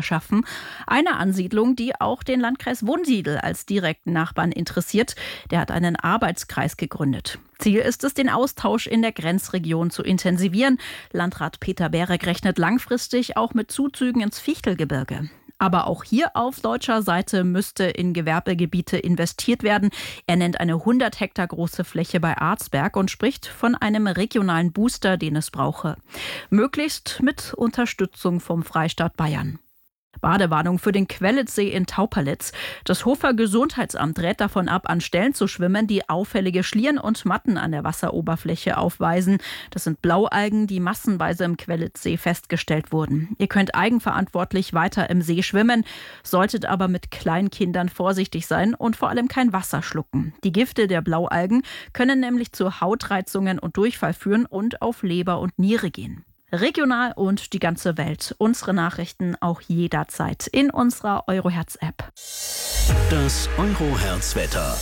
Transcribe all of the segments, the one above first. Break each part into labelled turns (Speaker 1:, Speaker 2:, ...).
Speaker 1: schaffen. Eine Ansiedlung, die auch den Landkreis Wunsiedel als direkten Nachbarn interessiert. Der hat einen Arbeitskreis gegründet. Ziel ist es, den Austausch in der Grenzregion zu intensivieren. Landrat Peter Berek rechnet langfristig auch mit Zuzügen ins Fichtelgebirge. Aber auch hier auf deutscher Seite müsste in Gewerbegebiete investiert werden. Er nennt eine 100 Hektar große Fläche bei Arzberg und spricht von einem regionalen Booster, den es brauche. Möglichst mit Unterstützung vom Freistaat Bayern. Badewarnung für den Quellitzsee in Tauperlitz. Das Hofer Gesundheitsamt rät davon ab, an Stellen zu schwimmen, die auffällige Schlieren und Matten an der Wasseroberfläche aufweisen. Das sind Blaualgen, die massenweise im Quellitzsee festgestellt wurden. Ihr könnt eigenverantwortlich weiter im See schwimmen, solltet aber mit Kleinkindern vorsichtig sein und vor allem kein Wasser schlucken. Die Gifte der Blaualgen können nämlich zu Hautreizungen und Durchfall führen und auf Leber und Niere gehen. Regional und die ganze Welt. Unsere Nachrichten auch jederzeit in unserer Eurohertz-App.
Speaker 2: Das Eurohertz-Wetter.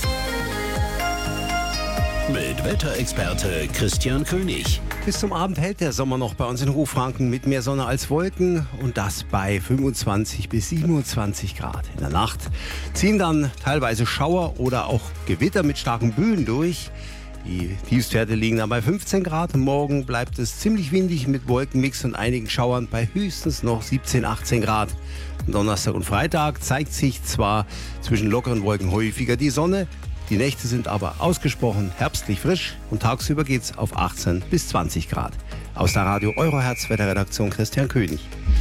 Speaker 2: Mit Wetterexperte Christian König.
Speaker 3: Bis zum Abend hält der Sommer noch bei uns in Hochfranken mit mehr Sonne als Wolken und das bei 25 bis 27 Grad. In der Nacht ziehen dann teilweise Schauer oder auch Gewitter mit starken Böen durch. Die Tiefstwerte liegen dann bei 15 Grad. Morgen bleibt es ziemlich windig mit Wolkenmix und einigen Schauern bei höchstens noch 17, 18 Grad. Donnerstag und Freitag zeigt sich zwar zwischen lockeren Wolken häufiger die Sonne, die Nächte sind aber ausgesprochen herbstlich frisch und tagsüber geht's auf 18 bis 20 Grad. Aus der Radio Eurohertz Wetterredaktion Christian König.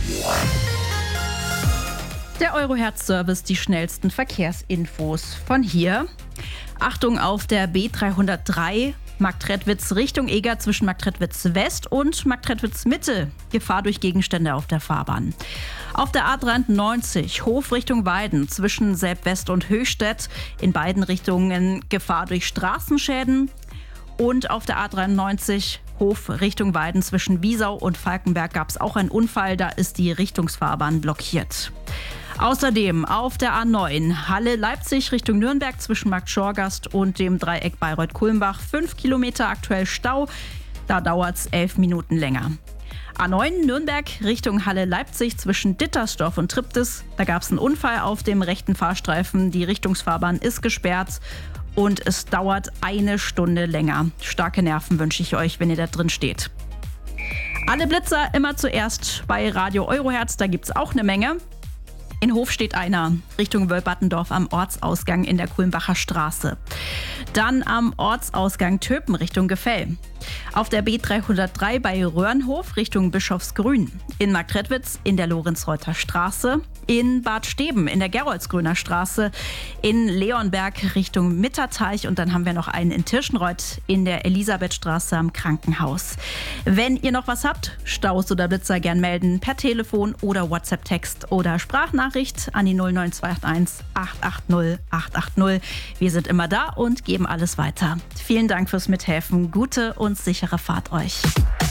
Speaker 1: Der Eurohertz-Service, die schnellsten Verkehrsinfos von hier. Achtung auf der B303 Marktredwitz Richtung Eger zwischen Marktredwitz West und Marktredwitz Mitte. Gefahr durch Gegenstände auf der Fahrbahn. Auf der A93 Hof Richtung Weiden zwischen Selb West und Höchstädt. In beiden Richtungen Gefahr durch Straßenschäden. Und auf der A93 Hof Richtung Weiden zwischen Wiesau und Falkenberg gab es auch einen Unfall. Da ist die Richtungsfahrbahn blockiert. Außerdem auf der A9 Halle-Leipzig Richtung Nürnberg zwischen Markt Schorgast und dem Dreieck Bayreuth-Kulmbach 5 Kilometer aktuell Stau. Da dauert es 11 Minuten länger. A9 Nürnberg Richtung Halle-Leipzig zwischen Dittersdorf und Triptis. Da gab es einen Unfall auf dem rechten Fahrstreifen. Die Richtungsfahrbahn ist gesperrt und es dauert 1 Stunde länger. Starke Nerven wünsche ich euch, wenn ihr da drin steht. Alle Blitzer immer zuerst bei Radio Eurohertz. Da gibt es auch eine Menge. In Hof steht einer, Richtung Wölbattendorf am Ortsausgang in der Kulmbacher Straße. Dann am Ortsausgang Töpen Richtung Gefell. Auf der B303 bei Röhrenhof Richtung Bischofsgrün. In Marktredwitz in der Lorenz-Reuter Straße. In Bad Steben in der Geroldsgrüner Straße. In Leonberg Richtung Mitterteich. Und dann haben wir noch einen in Tirschenreuth in der Elisabethstraße am Krankenhaus. Wenn ihr noch was habt, Staus oder Blitzer, gern melden per Telefon oder WhatsApp-Text oder Sprachnachricht an die 09281 880 880. Wir sind immer da und geben alles weiter. Vielen Dank fürs Mithelfen. Gute und sichere Fahrt euch.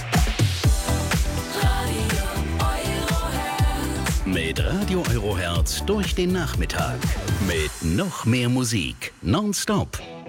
Speaker 2: Mit Radio Eurohertz durch den Nachmittag. Mit noch mehr Musik. Nonstop.